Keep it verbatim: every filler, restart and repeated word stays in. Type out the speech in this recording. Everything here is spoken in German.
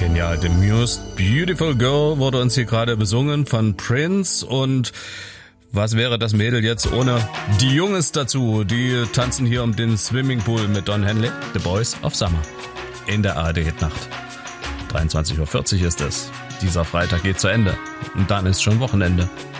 Genial, The Most Beautiful Girl wurde uns hier gerade besungen von Prince. Und was wäre das Mädel jetzt ohne die Jungs dazu? Die tanzen hier um den Swimmingpool mit Don Henley. The Boys of Summer in der A R D-Hitnacht. dreiundzwanzig Uhr vierzig ist es. Dieser Freitag geht zu Ende und dann ist schon Wochenende.